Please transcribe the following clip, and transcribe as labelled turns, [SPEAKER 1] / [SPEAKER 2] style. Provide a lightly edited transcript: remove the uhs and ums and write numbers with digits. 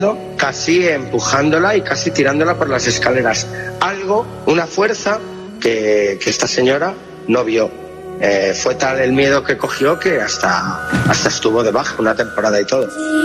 [SPEAKER 1] casi empujándola y casi tirándola por las escaleras. Algo, una fuerza que esta señora no vio. Fue tal el miedo que cogió que hasta estuvo de baja una temporada y todo.